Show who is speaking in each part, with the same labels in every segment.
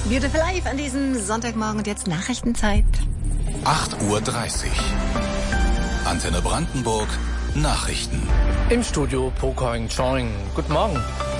Speaker 1: Beautiful Life an diesem Sonntagmorgen und jetzt Nachrichtenzeit.
Speaker 2: 8:30 Uhr. Antenne Brandenburg, Nachrichten.
Speaker 3: Im Studio Pokoing Choing. Guten Morgen.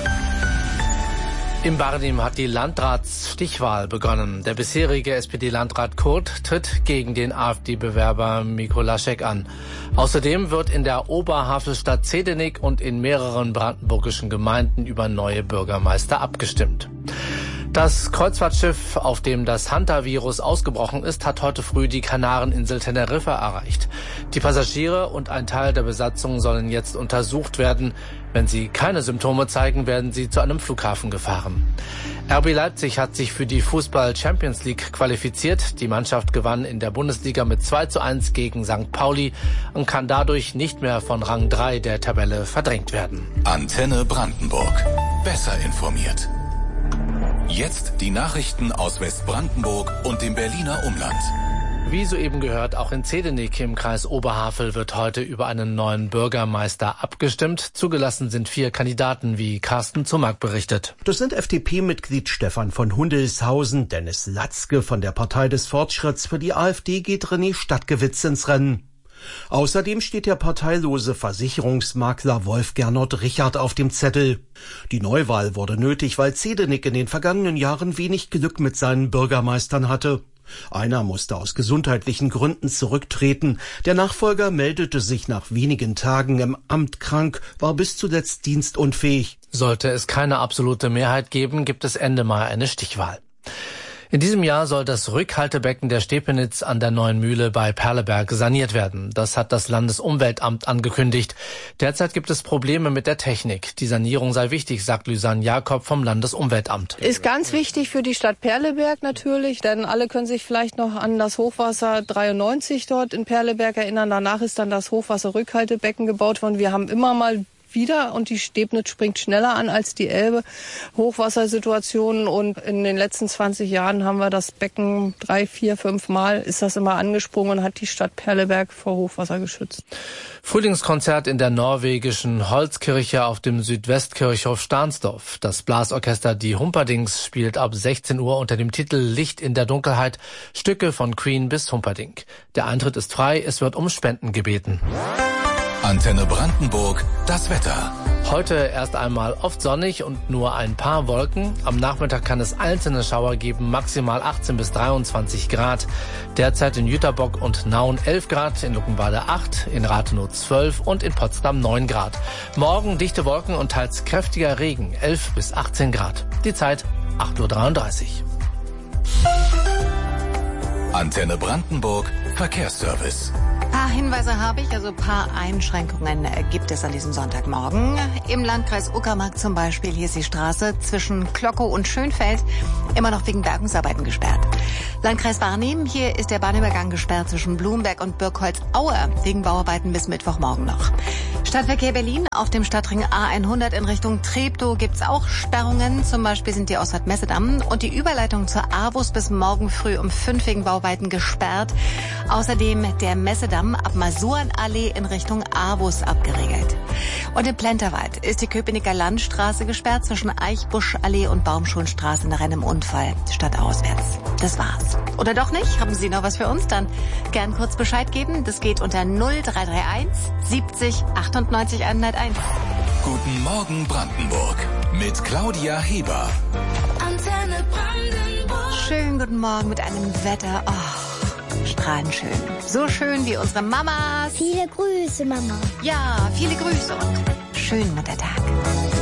Speaker 3: In Barnim hat die Landratsstichwahl begonnen. Der bisherige SPD-Landrat Kurt tritt gegen den AfD-Bewerber Mikolaschek an. Außerdem wird in der Oberhavelstadt Zedenik und in mehreren brandenburgischen Gemeinden über neue Bürgermeister abgestimmt. Das Kreuzfahrtschiff, auf dem das Hantavirus ausgebrochen ist, hat heute früh die Kanareninsel Teneriffa erreicht. Die Passagiere und ein Teil der Besatzung sollen jetzt untersucht werden. Wenn sie keine Symptome zeigen, werden sie zu einem Flughafen gefahren. RB Leipzig hat sich für die Fußball-Champions League qualifiziert. Die Mannschaft gewann in der Bundesliga mit 2:1 gegen St. Pauli und kann dadurch nicht mehr von Rang 3 der Tabelle verdrängt werden.
Speaker 2: Antenne Brandenburg. Besser informiert. Jetzt die Nachrichten aus Westbrandenburg und dem Berliner Umland.
Speaker 3: Wie soeben gehört, auch in Zedenik im Kreis Oberhavel wird heute über einen neuen Bürgermeister abgestimmt. Zugelassen sind 4 Kandidaten, wie Carsten Zumack berichtet.
Speaker 4: Das sind FDP-Mitglied Stefan von Hundelshausen, Dennis Latzke von der Partei des Fortschritts. Für die AfD geht René Stadtgewitz ins Rennen. Außerdem steht der parteilose Versicherungsmakler Wolf Gernot Richard auf dem Zettel. Die Neuwahl wurde nötig, weil Zedenik in den vergangenen Jahren wenig Glück mit seinen Bürgermeistern hatte. Einer musste aus gesundheitlichen Gründen zurücktreten. Der Nachfolger meldete sich nach wenigen Tagen im Amt krank, war bis zuletzt dienstunfähig.
Speaker 3: Sollte es keine absolute Mehrheit geben, gibt es Ende Mai eine Stichwahl. In diesem Jahr soll das Rückhaltebecken der Stepenitz an der Neuen Mühle bei Perleberg saniert werden. Das hat das Landesumweltamt angekündigt. Derzeit gibt es Probleme mit der Technik. Die Sanierung sei wichtig, sagt Lysanne Jakob vom Landesumweltamt.
Speaker 5: Ist ganz wichtig für die Stadt Perleberg natürlich, denn alle können sich vielleicht noch an das Hochwasser 93 dort in Perleberg erinnern. Danach ist dann das Hochwasserrückhaltebecken gebaut worden. Wir haben immer mal wieder und die Stepnitz springt schneller an als die Elbe. Hochwassersituationen und in den letzten 20 Jahren haben wir das Becken 3, 4, 5 Mal ist das immer angesprungen und hat die Stadt Perleberg vor Hochwasser geschützt.
Speaker 3: Frühlingskonzert in der norwegischen Holzkirche auf dem Südwestkirchhof Stahnsdorf. Das Blasorchester Die Humperdinks spielt ab 16 Uhr unter dem Titel Licht in der Dunkelheit Stücke von Queen bis Humperdinck. Der Eintritt ist frei, es wird um Spenden gebeten.
Speaker 2: Antenne Brandenburg, das Wetter.
Speaker 3: Heute erst einmal oft sonnig und nur ein paar Wolken. Am Nachmittag kann es einzelne Schauer geben, maximal 18 bis 23 Grad. Derzeit in Jüterbock und Nauen 11 Grad, in Luckenwalde 8, in Rathenow 12 und in Potsdam 9 Grad. Morgen dichte Wolken und teils kräftiger Regen, 11 bis 18 Grad. Die Zeit 8:33 Uhr.
Speaker 2: Antenne Brandenburg, Verkehrsservice.
Speaker 1: Ein paar Hinweise habe ich, also ein paar Einschränkungen gibt es an diesem Sonntagmorgen. Im Landkreis Uckermark zum Beispiel, hier ist die Straße zwischen Glockow und Schönfeld immer noch wegen Bergungsarbeiten gesperrt. Landkreis Barnim, hier ist der Bahnübergang gesperrt zwischen Blumberg und Birkholz-Aue wegen Bauarbeiten bis Mittwochmorgen noch. Stadtverkehr Berlin, auf dem Stadtring A100 in Richtung Treptow gibt's auch Sperrungen. Zum Beispiel sind die Ausfahrt Messedamm und die Überleitung zur AWUS bis morgen früh um 5 wegen Bauarbeiten gesperrt. Außerdem der Messedamm ab Masurenallee in Richtung AWUS abgeriegelt. Und in Plenterwald ist die Köpenicker Landstraße gesperrt zwischen Eichbuschallee und Baumschulenstraße nach einem Unfall stadtauswärts. Das war's. Oder doch nicht? Haben Sie noch was für uns? Dann gern kurz Bescheid geben. Das geht unter 0331 70 98 101.
Speaker 2: Guten Morgen Brandenburg mit Claudia Heber.
Speaker 1: Antenne Brandenburg. Schönen guten Morgen mit einem Wetter. Oh, strahlend schön. So schön wie unsere Mamas.
Speaker 6: Viele Grüße, Mama.
Speaker 1: Ja, viele Grüße und schönen Muttertag.